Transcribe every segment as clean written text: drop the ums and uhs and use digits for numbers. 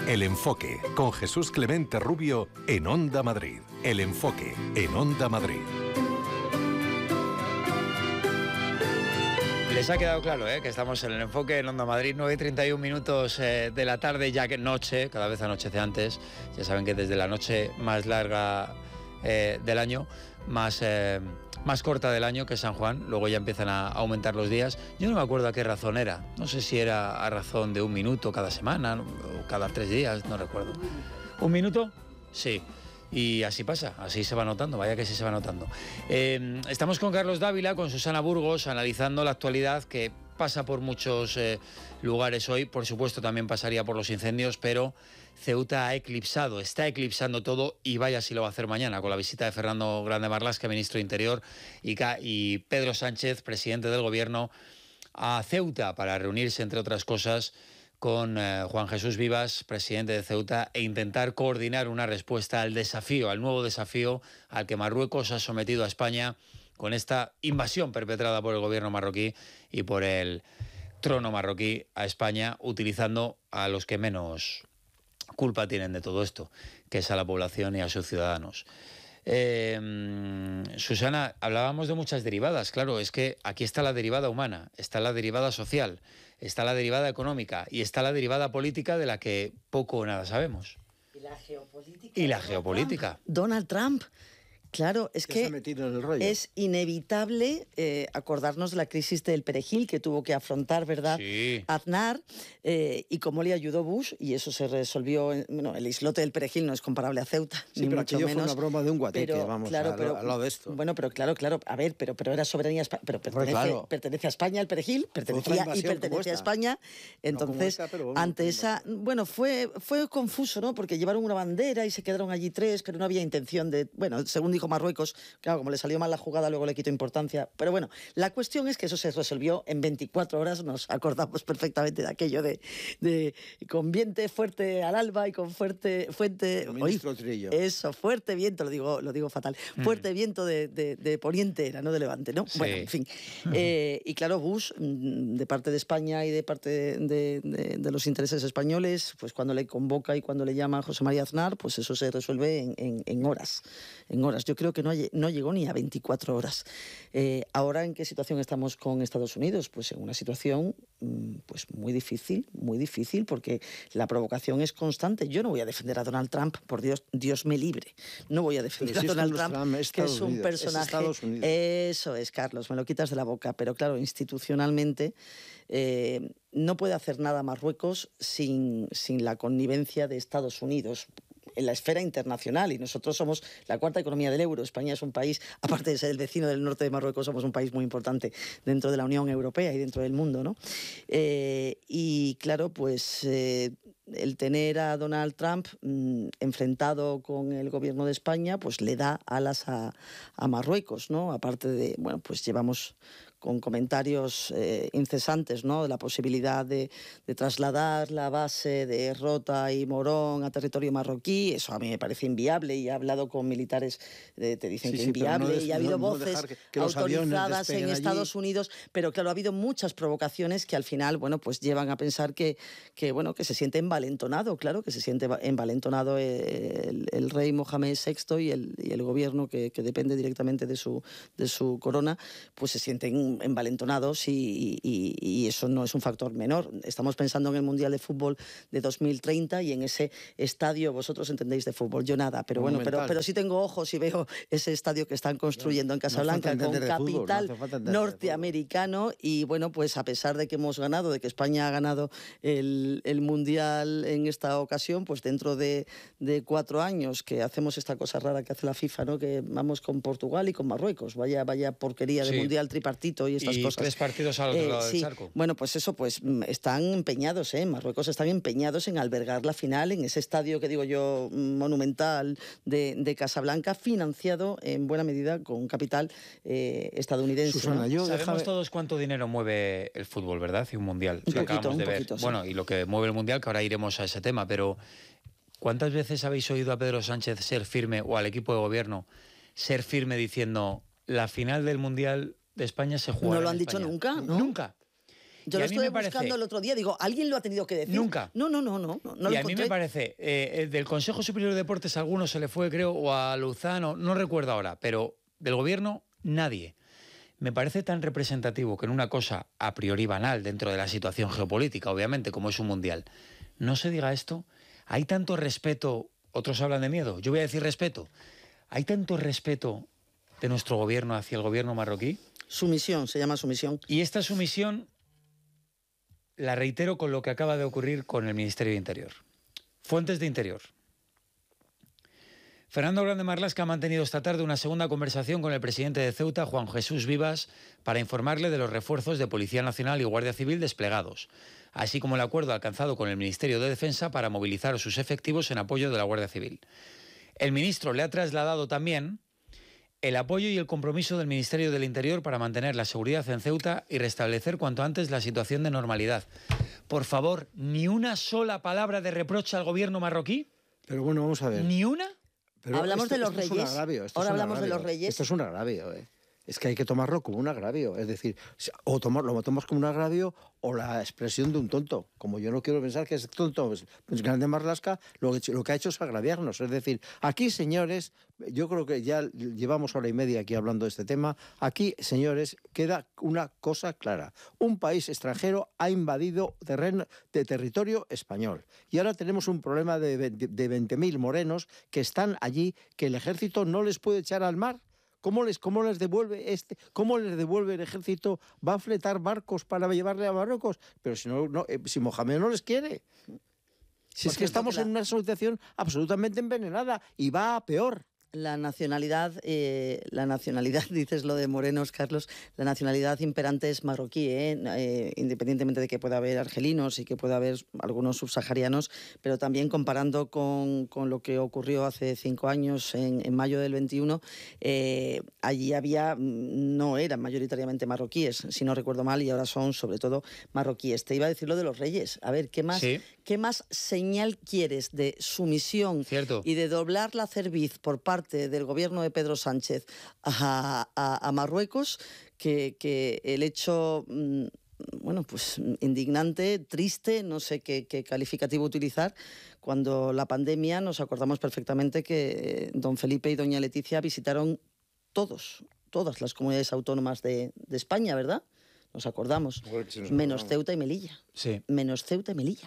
El Enfoque, con Jesús Clemente Rubio en Onda Madrid. El Enfoque en Onda Madrid. Les ha quedado claro, que estamos en El Enfoque en Onda Madrid, 9:31 minutos de la tarde, ya que noche, cada vez anochece antes. Ya saben que desde la noche más larga del año, más corta del año, que es San Juan, luego ya empiezan a aumentar los días. Yo no me acuerdo a qué razón era. No sé si era a razón de 1 minuto cada semana o cada 3 días, no recuerdo. ¿1 minuto? Sí. Y así pasa, así se va notando, vaya que sí se va notando. Estamos con Carlos Dávila, con Susana Burgos, analizando la actualidad que pasa por muchos lugares hoy. Por supuesto también pasaría por los incendios, pero Ceuta está eclipsando todo, y vaya si lo va a hacer mañana, con la visita de Fernando Grande Marlaska, ministro de Interior, y Pedro Sánchez, presidente del Gobierno, a Ceuta para reunirse, entre otras cosas, con Juan Jesús Vivas, presidente de Ceuta, e intentar coordinar una respuesta al nuevo desafío al que Marruecos ha sometido a España con esta invasión perpetrada por el gobierno marroquí y por el trono marroquí a España, utilizando a los que menos culpa tienen de todo esto, que es a la población y a sus ciudadanos. Susana, hablábamos de muchas derivadas. Claro, es que aquí está la derivada humana, está la derivada social, está la derivada económica y está la derivada política, de la que poco o nada sabemos. Y la geopolítica. Donald Trump. Claro, es que es inevitable acordarnos de la crisis del perejil que tuvo que afrontar, ¿verdad? Sí. Aznar, y cómo le ayudó Bush, y eso se resolvió. Bueno, el islote del perejil no es comparable a Ceuta, sí, ni pero mucho aquello menos. Fue una broma de un guateque, pero, vamos, claro, al lado de esto. Bueno, pero claro, a ver, pero era soberanía, pero pertenece a España el perejil, pertenecía a España. Entonces, no ante esa, bueno, fue confuso, ¿no? Porque llevaron una bandera y se quedaron allí 3, pero no había intención de, bueno, según dijo Marruecos, claro, como le salió mal la jugada, luego le quitó importancia. Pero bueno, la cuestión es que eso se resolvió en 24 horas. Nos acordamos perfectamente de aquello de con viento fuerte al alba y con fuerte ministro Trillo. Eso, fuerte viento, lo digo fatal. Fuerte viento de poniente era, no de levante, ¿no? Sí. Bueno, en fin. Y claro, Bush, de parte de España y de parte de los intereses españoles, pues cuando le convoca y cuando le llama a José María Aznar, pues eso se resuelve en horas. En horas. Yo creo que no llegó ni a 24 horas. Ahora, ¿en qué situación estamos con Estados Unidos? Pues en una situación pues muy difícil, porque la provocación es constante. Yo no voy a defender a Donald Trump, por Dios me libre. No voy a defender a Donald Trump, que es un personaje... Eso es, Carlos, me lo quitas de la boca. Pero claro, institucionalmente no puede hacer nada Marruecos sin la connivencia de Estados Unidos en la esfera internacional, y nosotros somos la cuarta economía del euro. España es un país, aparte de ser el vecino del norte de Marruecos, somos un país muy importante dentro de la Unión Europea y dentro del mundo, ¿no? Y claro, pues el tener a Donald Trump enfrentado con el gobierno de España, pues le da alas a Marruecos, ¿no? Aparte de, bueno, pues llevamos con comentarios incesantes, ¿no? De la posibilidad de trasladar la base de Rota y Morón a territorio marroquí. Eso a mí me parece inviable, y he hablado con militares, te dicen que es inviable, y ha habido voces autorizadas en Estados Unidos, pero claro, ha habido muchas provocaciones que al final, bueno, pues llevan a pensar que se siente envalentonado, claro, que se siente envalentonado el rey Mohamed VI y el gobierno que depende directamente de su corona, pues se sienten envalentonados, y eso no es un factor menor. Estamos pensando en el Mundial de Fútbol de 2030 y en ese estadio. Vosotros entendéis de fútbol, yo nada, pero bueno, pero sí tengo ojos y veo ese estadio que están construyendo en Casablanca, con capital norteamericano. Y bueno, pues a pesar de que hemos ganado, de que España ha ganado el Mundial en esta ocasión, pues dentro de 4 años que hacemos esta cosa rara que hace la FIFA, ¿no? Que vamos con Portugal y con Marruecos, vaya porquería de Mundial tripartito y estas cosas. 3 partidos al otro lado del charco. Bueno, pues eso, pues están empeñados, Marruecos están empeñados en albergar la final en ese estadio que digo yo monumental de Casablanca, financiado en buena medida con capital estadounidense. Susana, ¿no? Sabemos todos cuánto dinero mueve el fútbol, ¿verdad? Y un mundial, que acabamos de ver. Poquito, sí. Bueno, y lo que mueve el mundial, que ahora iremos a ese tema, pero ¿cuántas veces habéis oído a Pedro Sánchez ser firme, o al equipo de gobierno ser firme, diciendo la final del mundial de España se juega? No lo han dicho nunca, ¿no? Nunca. Yo lo estuve buscando el otro día, digo, ¿alguien lo ha tenido que decir? Nunca. No y lo a encontré. mí me parece, del Consejo Superior de Deportes a alguno se le fue, creo, o a Luzano, no recuerdo ahora, pero del gobierno nadie. Me parece tan representativo que en una cosa a priori banal dentro de la situación geopolítica, obviamente, como es un mundial, no se diga esto. Hay tanto respeto, otros hablan de miedo, yo voy a decir respeto. ¿Hay tanto respeto de nuestro gobierno hacia el gobierno marroquí? Sumisión, se llama sumisión. Y esta sumisión la reitero con lo que acaba de ocurrir con el Ministerio de Interior. Fuentes de Interior. Fernando Grande Marlaska ha mantenido esta tarde una segunda conversación con el presidente de Ceuta, Juan Jesús Vivas, para informarle de los refuerzos de Policía Nacional y Guardia Civil desplegados, así como el acuerdo alcanzado con el Ministerio de Defensa para movilizar sus efectivos en apoyo de la Guardia Civil. El ministro le ha trasladado también el apoyo y el compromiso del Ministerio del Interior para mantener la seguridad en Ceuta y restablecer cuanto antes la situación de normalidad. Por favor, ni una sola palabra de reproche al gobierno marroquí. Pero bueno, vamos a ver. ¿Ni una? Pero hablamos de los reyes. Es un agravio, Ahora hablamos de los reyes. Esto es un agravio, ¿eh? Es que hay que tomarlo como un agravio. Es decir, o lo tomas como un agravio o la expresión de un tonto. Como yo no quiero pensar que es tonto, pues Grande Marlaska lo que ha hecho es agraviarnos. Es decir, aquí, señores, yo creo que ya llevamos hora y media aquí hablando de este tema. Aquí, señores, queda una cosa clara. Un país extranjero ha invadido territorio español. Y ahora tenemos un problema de 20.000 morenos que están allí, que el ejército no les puede echar al mar. ¿Cómo les devuelve el ejército? ¿Va a fletar barcos para llevarle a Marruecos? Pero si Mohamed no les quiere. Si es que estamos en una situación absolutamente envenenada y va a peor. La nacionalidad, dices lo de morenos, Carlos, la nacionalidad imperante es marroquí, independientemente de que pueda haber argelinos y que pueda haber algunos subsaharianos, pero también comparando con lo que ocurrió hace 5 años, en mayo del 21, allí no eran mayoritariamente marroquíes, si no recuerdo mal, y ahora son sobre todo marroquíes. Te iba a decir lo de los reyes. A ver, ¿qué más señal quieres de sumisión y de doblar la cerviz por parte del gobierno de Pedro Sánchez a Marruecos que el hecho, bueno, pues indignante, triste, no sé qué calificativo utilizar, cuando la pandemia, nos acordamos perfectamente que don Felipe y doña Leticia visitaron todas las comunidades autónomas de España, ¿verdad? Nos acordamos, menos Ceuta y Melilla. Sí. Menos Ceuta y Melilla.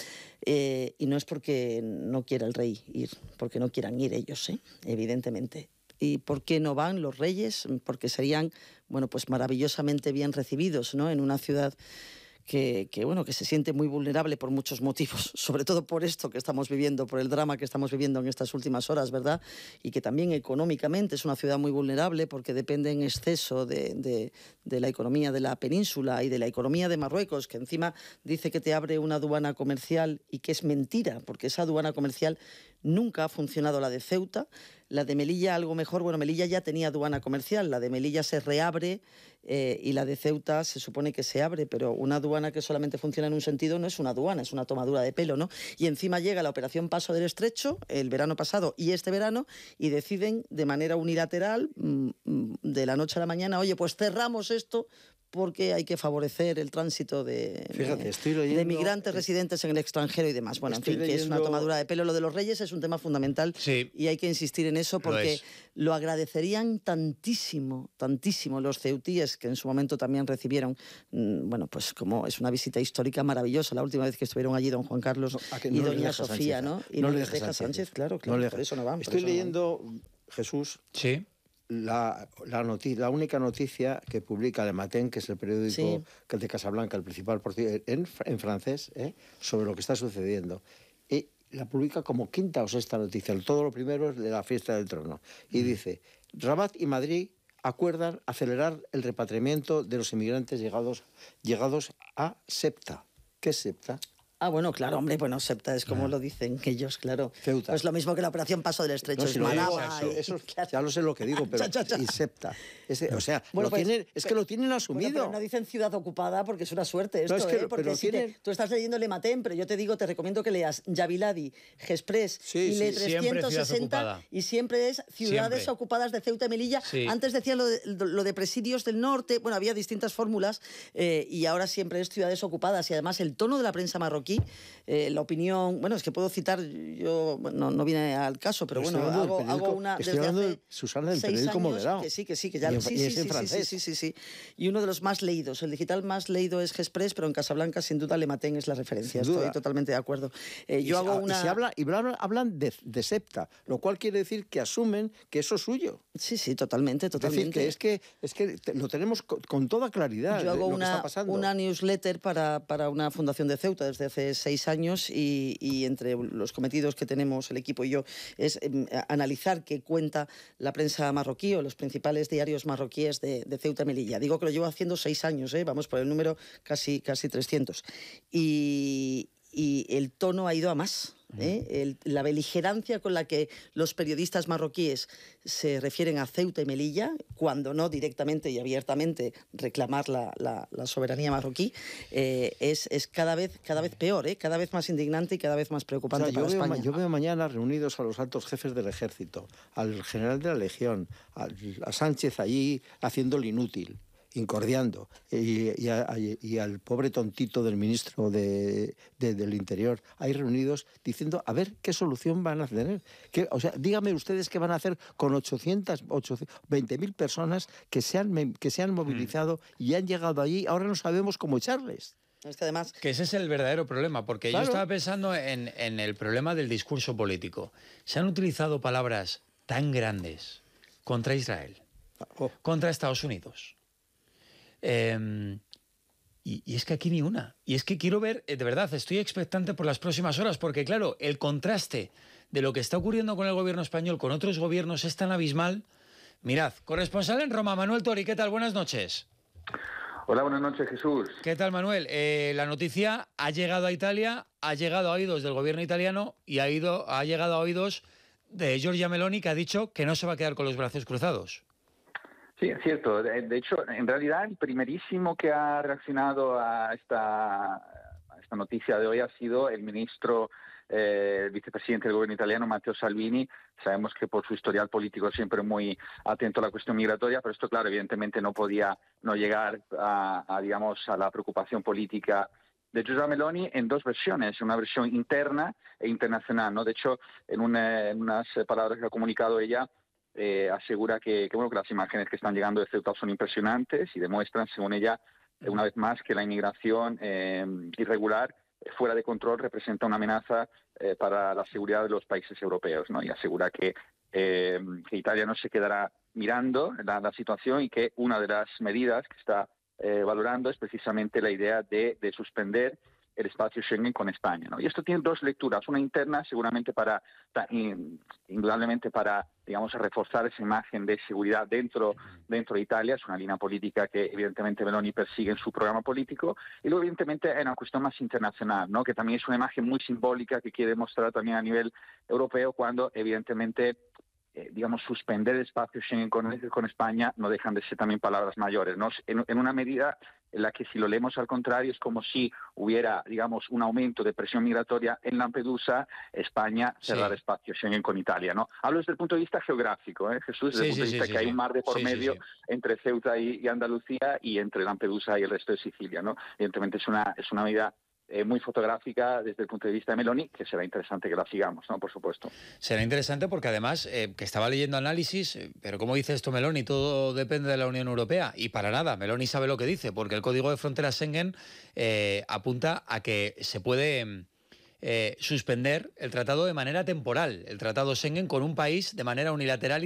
Y no es porque no quiera el rey ir, porque no quieran ir ellos, evidentemente. ¿Y por qué no van los reyes? Porque serían, bueno, pues maravillosamente bien recibidos, ¿no? En una ciudad que se siente muy vulnerable por muchos motivos, sobre todo por esto que estamos viviendo, por el drama que estamos viviendo en estas últimas horas, ¿verdad? Y que también económicamente es una ciudad muy vulnerable porque depende en exceso de la economía de la península y de la economía de Marruecos, que encima dice que te abre una aduana comercial y que es mentira, porque esa aduana comercial nunca ha funcionado, la de Ceuta. La de Melilla algo mejor, bueno, Melilla ya tenía aduana comercial, la de Melilla se reabre y la de Ceuta se supone que se abre, pero una aduana que solamente funciona en un sentido no es una aduana, es una tomadura de pelo, ¿no? Y encima llega la operación Paso del Estrecho, el verano pasado y este verano, y deciden de manera unilateral, de la noche a la mañana, oye, pues cerramos esto porque hay que favorecer el tránsito de migrantes residentes en el extranjero y demás. Bueno, en fin, que es una tomadura de pelo. Lo de los reyes es un tema fundamental y hay que insistir en eso porque lo agradecerían tantísimo los ceutíes, que en su momento también recibieron, bueno, pues como es una visita histórica maravillosa, la última vez que estuvieron allí don Juan Carlos y doña Sofía, ¿no? Y no les deja Sánchez, claro, por eso no van. Estoy leyendo, Jesús... Sí. La única noticia que publica Le Matin, que es el periódico de Casablanca, el principal en francés, sobre lo que está sucediendo. Y la publica como quinta o sexta noticia. Todo lo primero es de la fiesta del trono. Y dice, Rabat y Madrid acuerdan acelerar el repatriamiento de los inmigrantes llegados a Ceuta. ¿Qué es Ceuta? Ah, bueno, claro, hombre, bueno, Ceuta es como lo dicen ellos, claro. Ceuta. Pues lo mismo que la operación Paso del Estrecho, No, es si lo digo, Managua. eso Claro. ya lo sé lo que digo, pero y Septa. O sea, Bueno, pues, es que lo tienen Bueno, asumido. pero no dicen ciudad ocupada porque es una suerte esto, No, es que porque pero si tienen... tú estás leyendo Le Matin, pero yo te digo, te recomiendo que leas Yaviladi, Gespres Sí, y Le sí. Siempre ciudad 360 ocupada. y siempre es ciudades Siempre. ocupadas de Ceuta y Melilla. Sí. Antes decía lo de presidios del norte, bueno, había distintas fórmulas y ahora siempre es ciudades ocupadas y además el tono de la prensa marroquí, la opinión, bueno, es que puedo citar, yo no viene al caso, pero bueno, hago una Estoy desde hablando hace de Susana del 6 periódico años, moderado. que sí, que ya Y en- sí, y sí, es en sí, francés. sí. Y uno de los más leídos, el digital más leído es Gespres, pero en Casablanca sin duda Le Matin es la referencia. Sin duda. Estoy totalmente de acuerdo. Y Yo hago una... hablan de Septa, lo cual quiere decir que asumen que eso es suyo. Sí, totalmente. Es decir, que es que lo tenemos con toda claridad. Yo hago lo que está pasando. una newsletter para una fundación de Ceuta desde hace 6 años y entre los cometidos que tenemos el equipo y yo es analizar qué cuenta la prensa marroquí o los principales diarios marroquíes de Ceuta y Melilla. Digo que lo llevo haciendo 6 años, vamos por el número casi 300. Y el tono ha ido a más. La beligerancia con la que los periodistas marroquíes se refieren a Ceuta y Melilla, cuando no directamente y abiertamente reclamar la soberanía marroquí, es cada vez peor, cada vez más indignante y cada vez más preocupante para España. Yo veo mañana reunidos a los altos jefes del ejército, al general de la Legión, a Sánchez allí haciendo el inútil, incordiando, y al pobre tontito del ministro del Interior, ahí reunidos diciendo a ver qué solución van a tener. O sea, díganme ustedes qué van a hacer con 20.000 personas que se han movilizado y han llegado allí, ahora no sabemos cómo echarles. Es que además... Que ese es el verdadero problema, porque Claro. yo estaba pensando en el problema del discurso político. Se han utilizado palabras tan grandes contra Israel, contra Estados Unidos. Y es que aquí ni una. Y es que quiero ver, de verdad, estoy expectante por las próximas horas, porque claro, el contraste de lo que está ocurriendo con el gobierno español con otros gobiernos es tan abismal. Mirad, corresponsal en Roma, Manuel Tori, ¿qué tal? Buenas noches. Hola, buenas noches, Jesús. ¿Qué tal, Manuel? La noticia ha llegado a Italia, ha llegado a oídos del gobierno italiano y ha llegado a oídos de Giorgia Meloni, que ha dicho que no se va a quedar con los brazos cruzados. Sí, es cierto. De hecho, en realidad, el primerísimo que ha reaccionado a esta noticia de hoy ha sido el ministro, el vicepresidente del gobierno italiano, Matteo Salvini. Sabemos que por su historial político siempre muy atento a la cuestión migratoria, pero esto, claro, evidentemente no podía no llegar digamos, a la preocupación política de Giorgia Meloni en dos versiones, una versión interna e internacional, ¿no? De hecho, en unas palabras que ha comunicado ella, asegura que las imágenes que están llegando de Ceuta son impresionantes y demuestran, según ella, una vez más, que la inmigración irregular fuera de control representa una amenaza para la seguridad de los países europeos, ¿no? Y asegura que Italia no se quedará mirando la situación y que una de las medidas que está valorando es precisamente la idea de suspender el espacio Schengen con España, ¿no? Y esto tiene dos lecturas, una interna seguramente indudablemente para, digamos, reforzar esa imagen de seguridad dentro de Italia, es una línea política que evidentemente Meloni persigue en su programa político, y luego evidentemente hay una cuestión más internacional, ¿no? Que también es una imagen muy simbólica que quiere mostrar también a nivel europeo cuando evidentemente digamos, suspender el espacio Schengen con España no dejan de ser también palabras mayores, ¿no? En una medida en la que, si lo leemos al contrario, es como si hubiera, digamos, un aumento de presión migratoria en Lampedusa, España cerrar espacio Schengen con Italia, ¿no? Hablo desde el punto de vista geográfico, Jesús, desde el punto de vista que hay un mar de por medio entre Ceuta y Andalucía y entre Lampedusa y el resto de Sicilia, ¿no? Evidentemente es una medida muy fotográfica desde el punto de vista de Meloni, que será interesante que la sigamos, ¿no? Por supuesto. Será interesante porque además, que estaba leyendo análisis, pero ¿cómo dice esto Meloni? Todo depende de la Unión Europea. Y para nada, Meloni sabe lo que dice, porque el Código de Fronteras Schengen apunta a que se puede suspender el tratado de manera temporal, el tratado Schengen con un país de manera unilateral